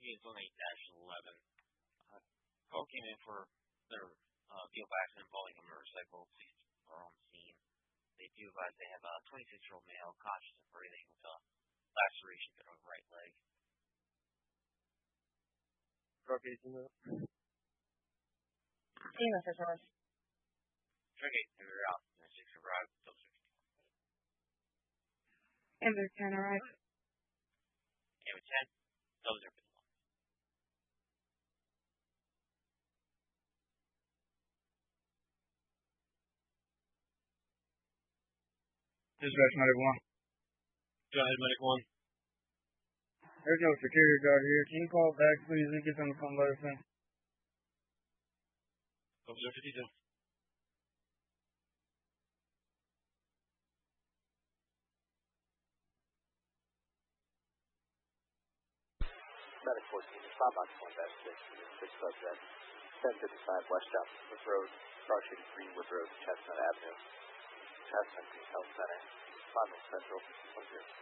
Units 1-8-11. Call came in for their vehicle accident involving a motorcycle. Police are on the scene. They do advise they have a 26-year-old male, conscious and breathing, with a laceration to the right leg. Truck 18 up. Team officials. Truck 8, they're out. 6 arrived. Still 60. Amber 10 arrived. Amber 10. Those are been long. Dispatch Medic 1. Go ahead, Medic 1. There's no security guard here. Can you call back, please, and get them to come let us in? Officer 52. Medic 14, stop on point investigation of 6 subject, 1055 West Johnson Road, cross-shaded Greenwood Road, Chestnut Avenue, Chestnut Green Health Center, Convent Central, 10.